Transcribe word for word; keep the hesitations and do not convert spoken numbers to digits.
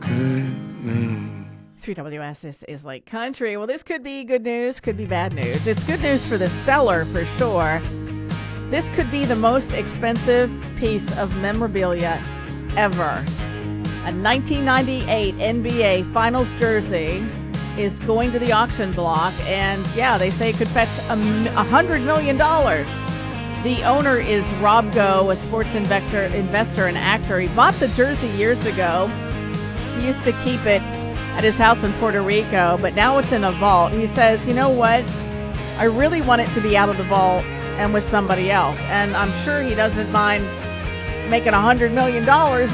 good news. three W S is, is like country. Well, this could be good news, could be bad news. It's good news for the seller for sure. This could be the most expensive piece of memorabilia ever. A nineteen ninety-eight N B A Finals jersey is going to the auction block, and yeah, they say it could fetch a one hundred million dollars. The owner is Rob Go, a sports investor, investor and actor. He bought the jersey years ago. He used to keep it at his house in Puerto Rico, but now it's in a vault. He says, you know what? I really want it to be out of the vault and with somebody else. And I'm sure he doesn't mind making one hundred million dollars